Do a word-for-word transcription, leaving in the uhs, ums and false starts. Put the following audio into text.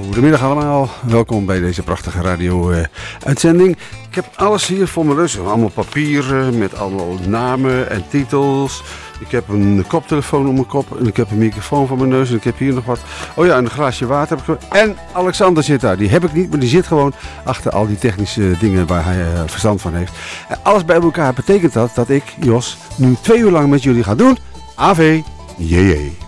Goedemiddag allemaal, welkom bij deze prachtige radio-uitzending. Uh, ik heb alles hier voor mijn neus, allemaal papieren met allemaal namen en titels. Ik heb een koptelefoon op mijn kop en ik heb een microfoon voor mijn neus en ik heb hier nog wat. Oh ja, een glaasje water heb ik. En Alexander zit daar, die heb ik niet, maar die zit gewoon achter al die technische dingen waar hij uh, verstand van heeft. En alles bij elkaar betekent dat dat ik, Jos, nu twee uur lang met jullie ga doen. A V J J.